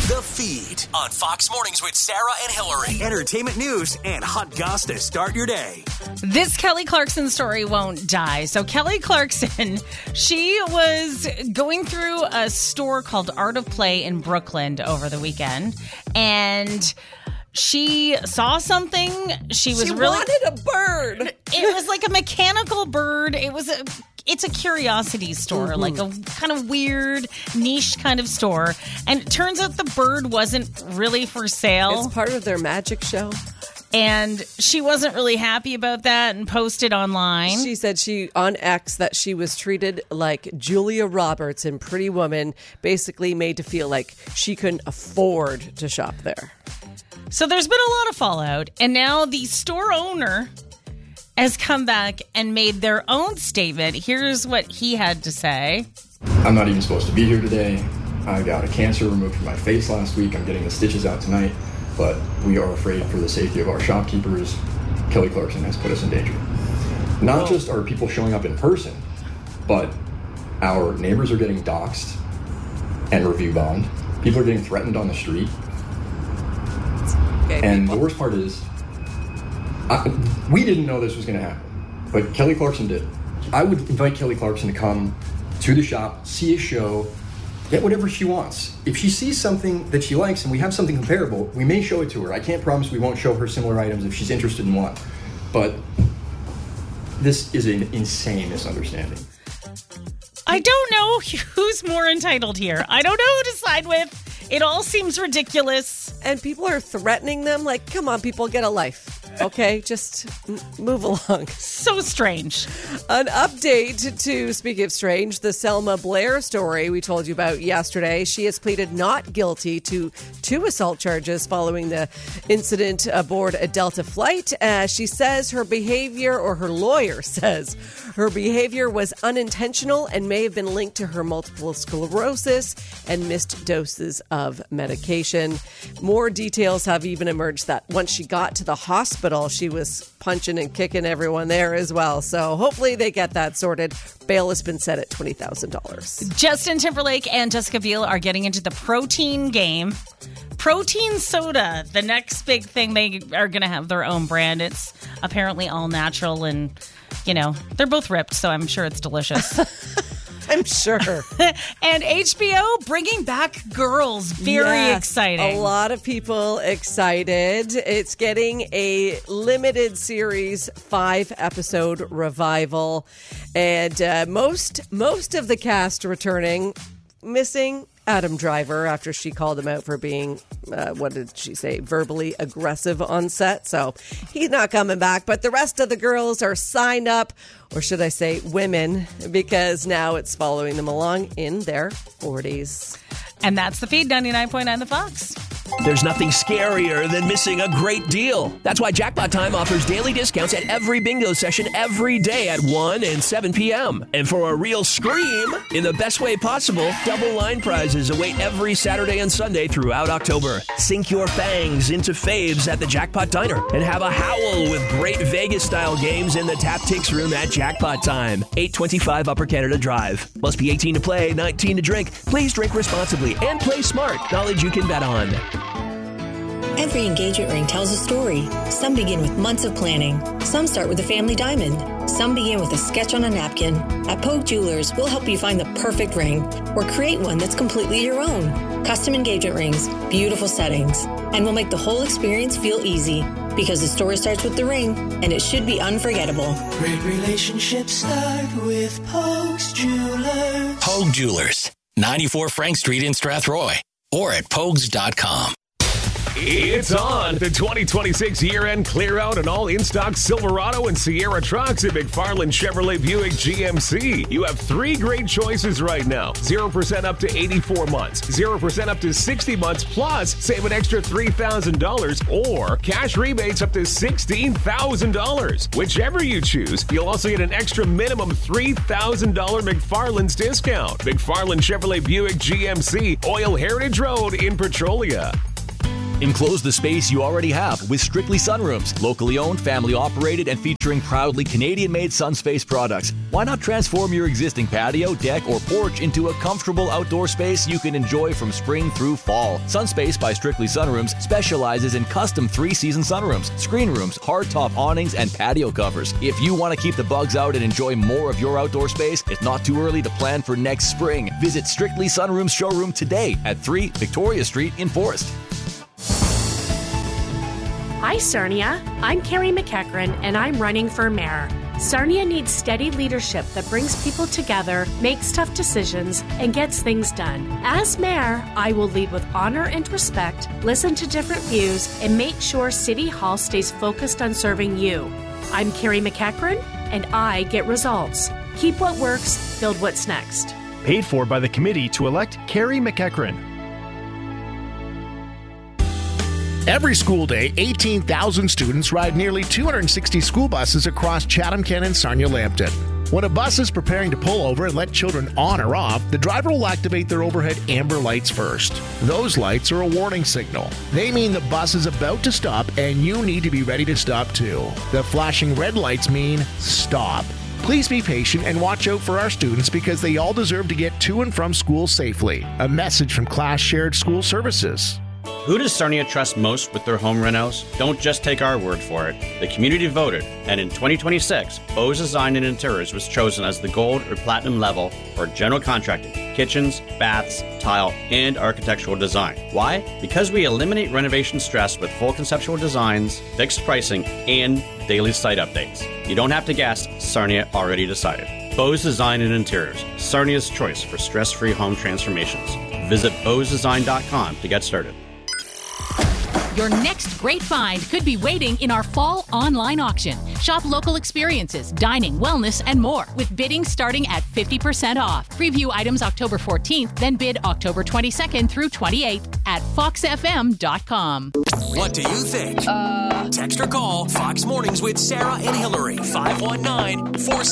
The Feed on Fox Mornings with Sarah and Hillary. Entertainment news and hot goss to start your day. This Kelly Clarkson story won't die. So Kelly Clarkson, she was going through a store called Art of Play in Brooklyn over the weekend, and she saw something. She wanted a bird. It was like a mechanical bird. It's a curiosity store, like a kind of weird niche kind of store. And it turns out the bird wasn't really for sale. It's part of their magic show. And she wasn't really happy about that and posted online. She said on X that she was treated like Julia Roberts in Pretty Woman, basically made to feel like she couldn't afford to shop there. So there's been a lot of fallout. And now the store owner has come back and made their own statement. Here's what he had to say. I'm not even supposed to be here today. I got a cancer removed from my face last week. I'm getting the stitches out tonight. But we are afraid for the safety of our shopkeepers. Kelly Clarkson has put us in danger. Not just are people showing up in person, but our neighbors are getting doxxed and review bombed. People are getting threatened on the street. The worst part is, we didn't know this was going to happen, but Kelly Clarkson did. I would invite Kelly Clarkson to come to the shop, see a show, get whatever she wants. If she sees something that she likes and we have something comparable, we may show it to her. I can't promise we won't show her similar items if she's interested in one. But this is an insane misunderstanding. I don't know who's more entitled here. I don't know who to side with. It all seems ridiculous. And people are threatening them like, come on, people, get a life. Okay, just move along. So strange. An update to, speaking of strange, the Selma Blair story we told you about yesterday. She has pleaded not guilty to 2 assault charges following the incident aboard a Delta flight. She says her behavior, or her lawyer says, her behavior was unintentional and may have been linked to her multiple sclerosis and missed doses of medication. More details have even emerged that once she got to the hospital, she was punching and kicking everyone there as well. So hopefully they get that sorted. Bail has been set at $20,000. Justin Timberlake and Jessica Biel are getting into the protein game. Protein soda, the next big thing. They are going to have their own brand. It's apparently all natural and, they're both ripped, so I'm sure it's delicious. I'm sure. And HBO bringing back Girls. Very exciting. A lot of people excited. It's getting a limited series 5-episode revival. And most of the cast returning, missing Adam Driver after she called him out for being, what did she say, verbally aggressive on set. So he's not coming back. But the rest of the girls are signed up, or should I say women, because now it's following them along in their 40s. And that's the Feed, 99.9 The Fox. There's nothing scarier than missing a great deal. That's why Jackpot Time offers daily discounts at every bingo session every day at 1 and 7 p.m. And for a real scream, in the best way possible, double line prizes await every Saturday and Sunday throughout October. Sink your fangs into faves at the Jackpot Diner and have a howl with great Vegas-style games in the Tap Tix room at Jackpot Time. 825 Upper Canada Drive. Must be 18 to play, 19 to drink. Please drink responsibly and play smart. Knowledge you can bet on. Every engagement ring tells a story. Some begin with months of planning. Some start with a family diamond. Some begin with a sketch on a napkin. At Pogue Jewelers, we'll help you find the perfect ring or create one that's completely your own. Custom engagement rings, beautiful settings, and we'll make the whole experience feel easy because the story starts with the ring and it should be unforgettable. Great relationships start with Pogue's Jewelers. Pogue Jewelers, 94 Frank Street in Strathroy, or at pogues.com. It's on. The 2026 year-end clear-out and all in-stock Silverado and Sierra trucks at McFarland Chevrolet Buick GMC. You have 3 great choices right now. 0% up to 84 months, 0% up to 60 months, plus save an extra $3,000 or cash rebates up to $16,000. Whichever you choose, you'll also get an extra minimum $3,000 McFarland's discount. McFarland Chevrolet Buick GMC, Oil Heritage Road in Petrolia. Enclose the space you already have with Strictly Sunrooms. Locally owned, family operated, and featuring proudly Canadian-made Sunspace products. Why not transform your existing patio, deck, or porch into a comfortable outdoor space you can enjoy from spring through fall? Sunspace by Strictly Sunrooms specializes in custom 3-season sunrooms, screen rooms, hardtop awnings, and patio covers. If you want to keep the bugs out and enjoy more of your outdoor space, it's not too early to plan for next spring. Visit Strictly Sunrooms showroom today at 3 Victoria Street in Forest. Hi, Sarnia. I'm Carrie McEachran, and I'm running for mayor. Sarnia needs steady leadership that brings people together, makes tough decisions, and gets things done. As mayor, I will lead with honor and respect, listen to different views, and make sure City Hall stays focused on serving you. I'm Carrie McEachran, and I get results. Keep what works, build what's next. Paid for by the committee to elect Carrie McEachran. Every school day, 18,000 students ride nearly 260 school buses across Chatham-Kent and Sarnia-Lambton. When a bus is preparing to pull over and let children on or off, the driver will activate their overhead amber lights first. Those lights are a warning signal. They mean the bus is about to stop and you need to be ready to stop too. The flashing red lights mean stop. Please be patient and watch out for our students because they all deserve to get to and from school safely. A message from Class Shared School Services. Who does Sarnia trust most with their home renos? Don't just take our word for it. The community voted, and in 2026, Bose Design and Interiors was chosen as the gold or platinum level for general contracting, kitchens, baths, tile, and architectural design. Why? Because we eliminate renovation stress with full conceptual designs, fixed pricing, and daily site updates. You don't have to guess, Sarnia already decided. Bose Design and Interiors, Sarnia's choice for stress-free home transformations. Visit bosedesign.com to get started. Your next great find could be waiting in our fall online auction. Shop local experiences, dining, wellness, and more, with bidding starting at 50% off. Preview items October 14th, then bid October 22nd through 28th at foxfm.com. What do you think? Text or call Fox Mornings with Sarah and Hillary. 519-4